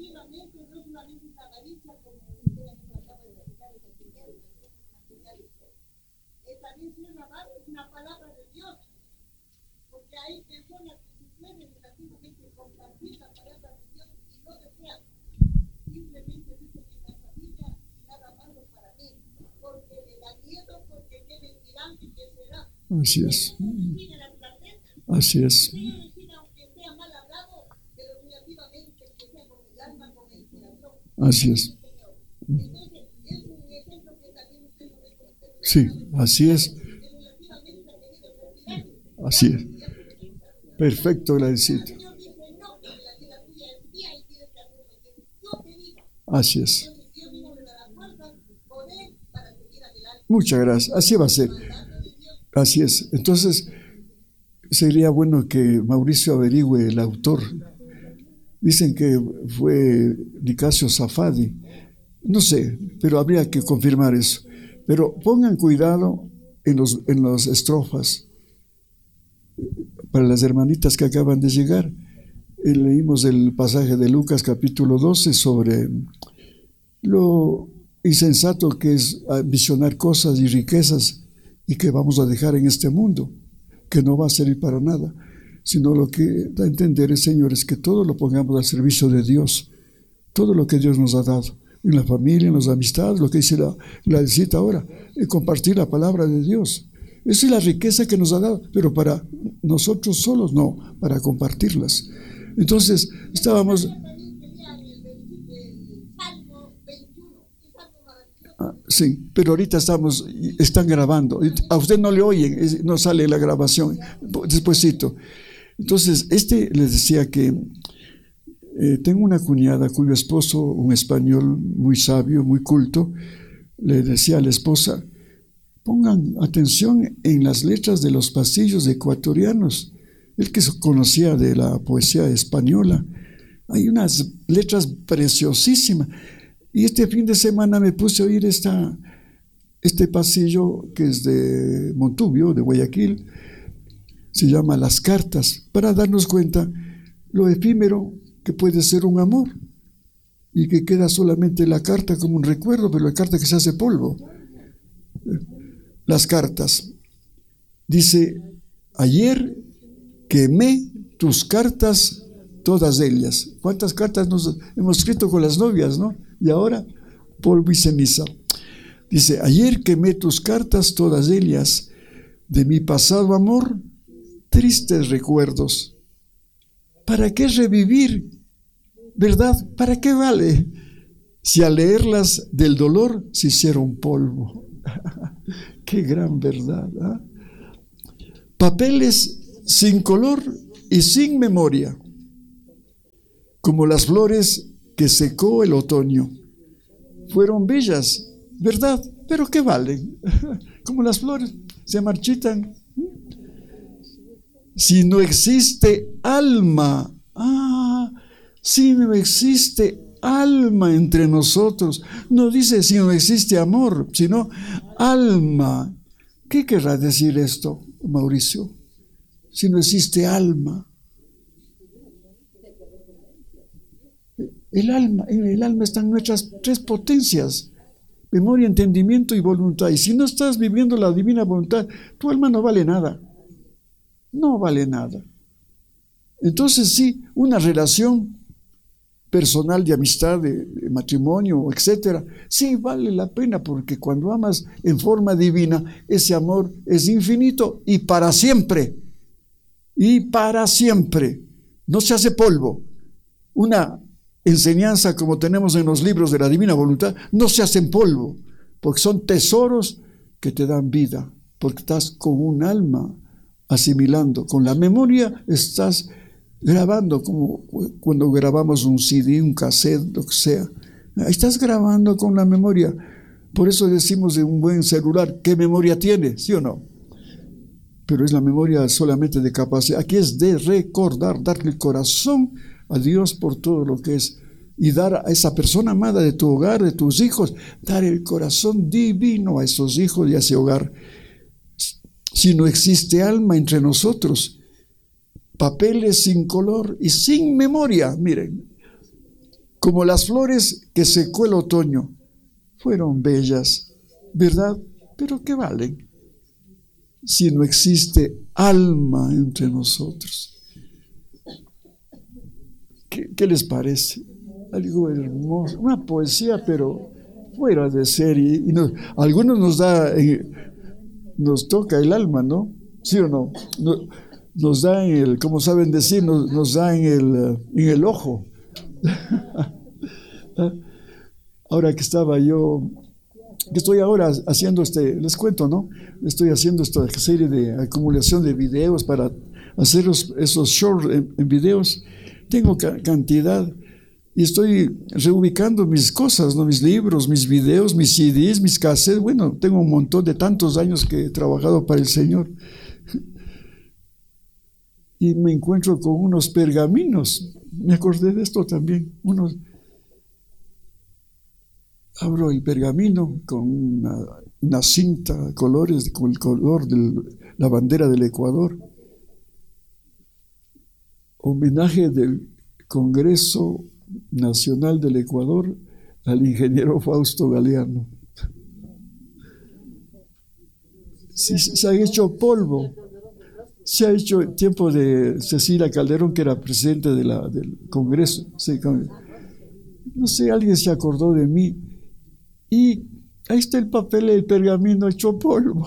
Así es. Así es. Así es. Sí, así es. Así es. Perfecto, Gladysita. Así es. Muchas gracias. Así va a ser. Así es. Entonces, sería bueno que Mauricio averigüe el autor. Dicen que fue Nicasio Safadi. No sé, pero habría que confirmar eso. Pero pongan cuidado en las estrofas. Para las hermanitas que acaban de llegar, leímos el pasaje de Lucas capítulo 12 sobre lo insensato que es ambicionar cosas y riquezas y que vamos a dejar en este mundo, que no va a servir para nada, sino lo que da a entender, señores, que todo lo pongamos al servicio de Dios, todo lo que Dios nos ha dado, en la familia, en las amistades, lo que dice la cita ahora, compartir la palabra de Dios. Esa es la riqueza que nos ha dado, pero para nosotros solos no, para compartirlas. Entonces, estábamos... sí, pero ahorita están grabando. A usted no le oyen, no sale la grabación, despuesito. Entonces, les decía que tengo una cuñada cuyo esposo, un español muy sabio, muy culto, le decía a la esposa: pongan atención en las letras de los pasillos ecuatorianos. Él que conocía de la poesía española, hay unas letras preciosísimas. Y este fin de semana me puse a oír este pasillo que es de Montubio, de Guayaquil, se llama Las Cartas, para darnos cuenta lo efímero que puede ser un amor y que queda solamente la carta como un recuerdo, pero la carta que se hace polvo. Las cartas. Dice: ayer quemé tus cartas, todas ellas. ¿Cuántas cartas nos hemos escrito con las novias, no? Y ahora, polvo y ceniza. Dice: ayer quemé tus cartas, todas ellas, de mi pasado amor, tristes recuerdos. ¿Para qué revivir? ¿Verdad? ¿Para qué vale? Si al leerlas del dolor se hicieron polvo. Qué gran verdad, ¿eh? Papeles sin color y sin memoria, como las flores que secó el otoño. Fueron bellas, ¿verdad? Pero ¿qué valen? Como las flores, se marchitan. Si no existe alma, si no existe alma entre nosotros, no dice si no existe amor, sino alma. ¿Qué querrá decir esto, Mauricio? Si no existe alma. El alma están nuestras tres potencias: memoria, entendimiento y voluntad. Y si no estás viviendo la divina voluntad, tu alma no vale nada. No vale nada. Entonces sí, una relación personal de amistad, de matrimonio, etcétera, sí vale la pena, porque cuando amas en forma divina, ese amor es infinito y para siempre. Y para siempre. No se hace polvo. Una enseñanza como tenemos en los libros de la divina voluntad no se hacen polvo, porque son tesoros que te dan vida, porque estás con un alma asimilando. Con la memoria estás grabando, como cuando grabamos un CD, un cassette, lo que sea. Estás grabando con la memoria. Por eso decimos de un buen celular: ¿qué memoria tiene? ¿Sí o no? Pero es la memoria solamente de capacidad. Aquí es de recordar, darle el corazón a Dios por todo lo que es, y dar a esa persona amada de tu hogar, de tus hijos, dar el corazón divino a esos hijos y a ese hogar. Si no existe alma entre nosotros, papeles sin color y sin memoria. Miren, como las flores que secó el otoño. Fueron bellas, ¿verdad? Pero ¿qué valen si no existe alma entre nosotros? ¿Qué les parece? Algo hermoso, una poesía, pero fuera de serie. Y algunos nos toca el alma, ¿no? ¿Sí o no? Nos da en el, como saben decir, nos da en el ojo. Ahora que estoy ahora haciendo les cuento, ¿no? Estoy haciendo esta serie de acumulación de videos para hacer esos shorts en videos. Tengo cantidad y estoy reubicando mis cosas, ¿no? Mis libros, mis videos, mis CDs, mis cassettes. Bueno, tengo un montón de tantos años que he trabajado para el Señor. Y me encuentro con unos pergaminos. Me acordé de esto también. Abro el pergamino con una cinta de colores, con el color de la bandera del Ecuador. Homenaje del Congreso Nacional del Ecuador al ingeniero Fausto Galeano. Sí, se ha hecho polvo. Se ha hecho el tiempo de Cecilia Calderón, que era presidente del Congreso. Sí, no sé, alguien se acordó de mí. Y ahí está el papel, el pergamino hecho polvo.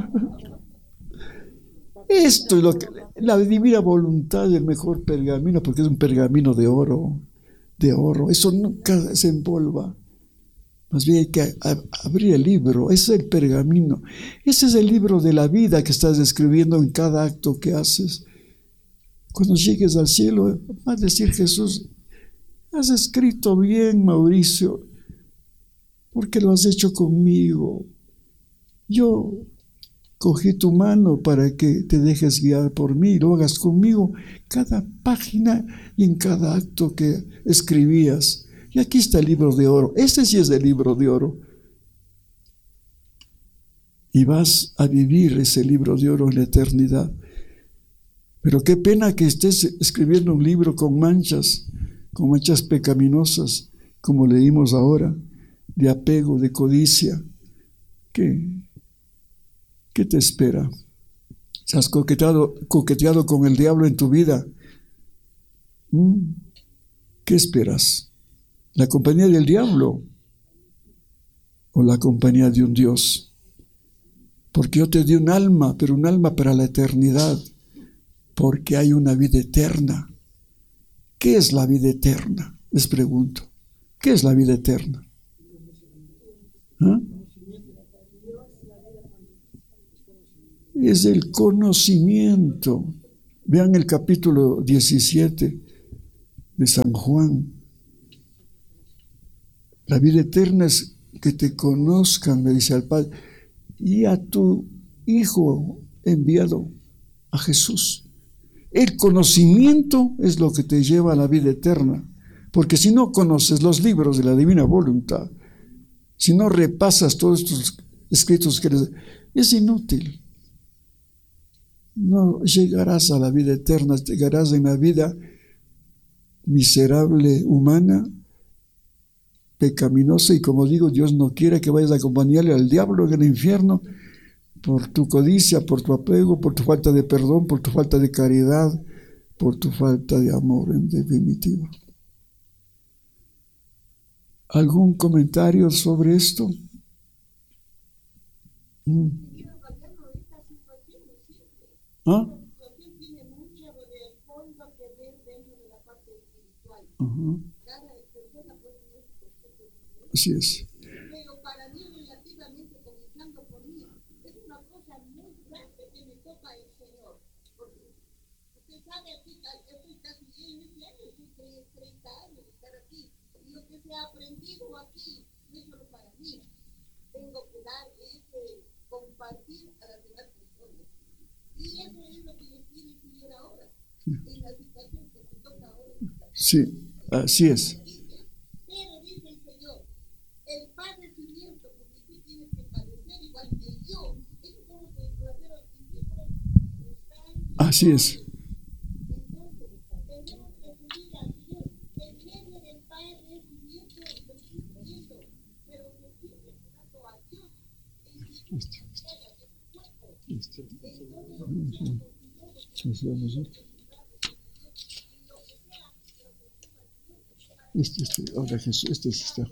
Esto es la divina voluntad del mejor pergamino, porque es un pergamino de oro. Eso nunca se empolva. Más bien hay que abrir el libro. Ese es el pergamino. Ese es el libro de la vida que estás escribiendo en cada acto que haces. Cuando llegues al cielo, va a decir Jesús: has escrito bien, Mauricio, porque lo has hecho conmigo. Yo cogí tu mano para que te dejes guiar por mí, lo hagas conmigo cada página y en cada acto que escribías. Y aquí está el libro de oro. Este sí es el libro de oro. Y vas a vivir ese libro de oro en la eternidad. Pero qué pena que estés escribiendo un libro con manchas pecaminosas, como leímos ahora, de apego, de codicia. ¿Qué te espera? ¿Se has coqueteado con el diablo en tu vida? ¿Qué esperas? ¿La compañía del diablo o la compañía de un Dios? Porque yo te di un alma, pero un alma para la eternidad, porque hay una vida eterna. ¿Qué es la vida eterna? Les pregunto. ¿Qué es la vida eterna? ¿Ah? Es el conocimiento. Vean el capítulo 17 de San Juan. La vida eterna es que te conozcan, le dice al Padre, y a tu Hijo enviado, a Jesús. El conocimiento es lo que te lleva a la vida eterna, porque si no conoces los libros de la divina voluntad, si no repasas todos estos escritos es inútil. No llegarás a la vida eterna, llegarás en la vida miserable, humana, pecaminosa, y como digo, Dios no quiere que vayas a acompañarle al diablo en el infierno por tu codicia, por tu apego, por tu falta de perdón, por tu falta de caridad, por tu falta de amor, en definitiva. ¿Algún comentario sobre esto? ¿Ah? Uh-huh. Así es. Pero para mí, relativamente, comenzando por mí, es una cosa muy grande que me toca el Señor. Porque usted sabe, aquí estoy casi en mis años, 30 años de estar aquí. Y lo que se ha aprendido aquí no es solo para mí. Tengo que dar compartir a las demás personas. Y eso es lo que le pide el Señor ahora, en la situación que me toca ahora. Sí, así es. Pero dice el Señor, el padecimiento, porque tú tienes que padecer igual que yo. Eso es como que los discípulos están. Así es. Entonces, tenemos que pedir a Dios que en medio del Padre Ahora Jesús, está.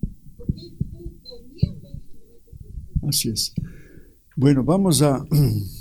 Así es. Bueno, vamos a